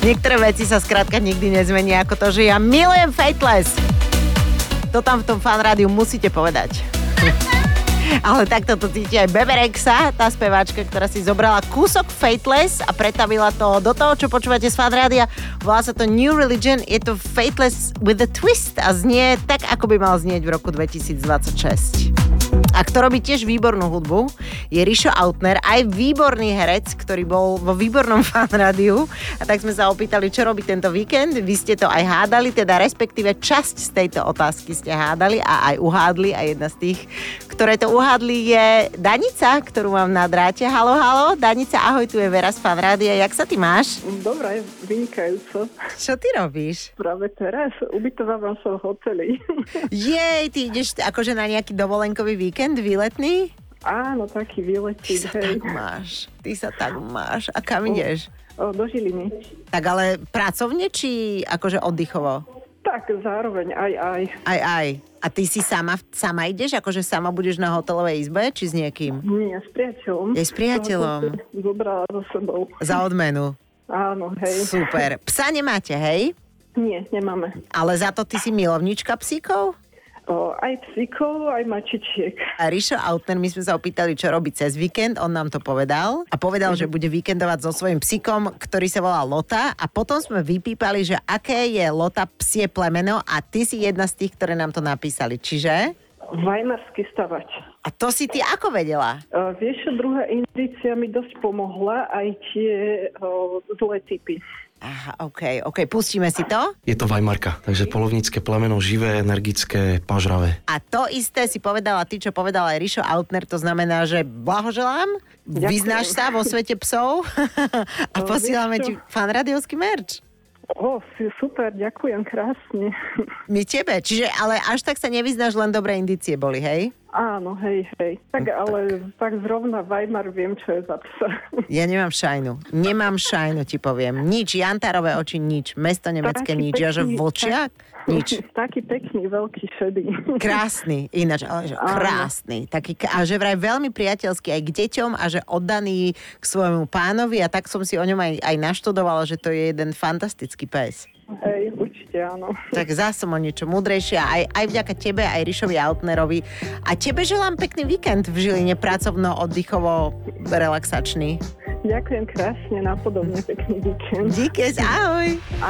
Niektoré veci sa skrátka nikdy nezmenia, ako to, že ja milujem Fateless. To tam v tom Fan rádiu musíte povedať. Ale takto to cíti aj Bebe Rexha, tá speváčka, ktorá si zobrala kúsok Fateless a pretavila to do toho, čo počúvate z Fan rádia. Volá sa to New Religion, je to Fateless with a twist a znie tak, ako by mal znieť v roku 2026. A kto robí tiež výbornú hudbu, je Rišo Autner, aj výborný herec, ktorý bol vo výbornom Fan rádiu. A tak sme sa opýtali, čo robí tento víkend. Vy ste to aj hádali, teda respektíve časť z tejto otázky ste hádali a aj uhádli. A jedna z tých, ktoré to uhádli, je Danica, ktorú mám na dráte. Haló, haló. Danica, ahoj, tu je Vera z Fan rádia. Jak sa ty máš? Dobre, vynikajúco. Čo ty robíš? Práve teraz ubytovávam sa v hoteli. Jej, ty ideš akože na nejaký dovolenkový víkend, výletný? Áno, taký výletný. Ty sa tak máš. A kam ideš? Do Žiliny. Tak ale pracovne, či akože oddychovo? Tak, zároveň aj. Aj. A ty si sama ideš? Akože sama budeš na hotelovej izbe, či s niekým? Nie, s priateľom. Je s priateľom. Zobrala so sebou. Za odmenu. Áno, hej. Super. Psa nemáte, hej? Nie, nemáme. Ale za to ty si milovnička psíkov? Aj psíkov, aj mačičiek. A Rišo Autner, my sme sa opýtali, čo robí cez víkend, on nám to povedal a povedal, že bude víkendovať so svojím psíkom, ktorý sa volá Lota a potom sme vypípali, že aké je Lota psie plemeno a ty si jedna z tých, ktoré nám to napísali. Čiže? Vajmarský stavač. A to si ty ako vedela? Vieš, druhá indícia mi dosť pomohla, aj tie zlé typy. Aha, OK, pustíme si to? Je to Vajmarka, takže polovnícke plemeno, živé, energické, pažravé. A to isté si povedala ty, čo povedal aj Rišo Autner, to znamená, že blahoželám, ďakujem. Vyznáš sa vo svete psov a posílame ti fanrádiovský merch. Super, ďakujem, krásne. My tebe, čiže ale až tak sa nevyznáš, len dobré indície boli, hej? Áno, hej. Tak ale tak zrovna Weimar viem, čo je za psa. Ja nemám šajnu, ti poviem. Nič, Jantárové oči, nič. Mesto nemecké, nič. Ja, že vlčiak? Nič. Taký pekný, veľký šedý. Krásny, ináč, ale že krásny. Taký, a že vraj veľmi priateľský aj k deťom a že oddaný k svojmu pánovi a tak som si o ňom aj naštudovala, že to je jeden fantastický pes. Hej, určite áno. Tak zase som o niečo múdrejšie aj vďaka tebe, aj Rišovi Autnerovi. A tebe želám pekný víkend v Žiline, pracovno, oddychovo, relaxačný. Ďakujem krásne, napodobne pekný víkend. Díky, ahoj.